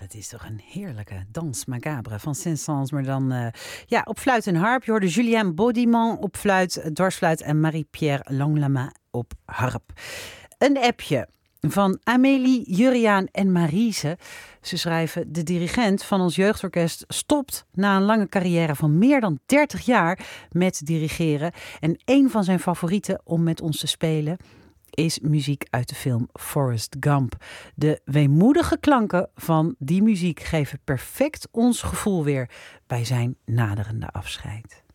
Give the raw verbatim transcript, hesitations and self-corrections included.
dat is toch een heerlijke dans macabre van Saint-Saëns. Maar dan uh, ja, op fluit en harp. Je hoorde Julien Baudiman op fluit, dwarsfluit en Marie-Pierre Langlama op harp. Een appje van Amélie, Juriaan en Marise. Ze schrijven: de dirigent van ons jeugdorkest stopt na een lange carrière van meer dan dertig jaar met dirigeren. En een van zijn favorieten om met ons te spelen is muziek uit de film Forrest Gump. De weemoedige klanken van die muziek geven perfect ons gevoel weer bij zijn naderende afscheid.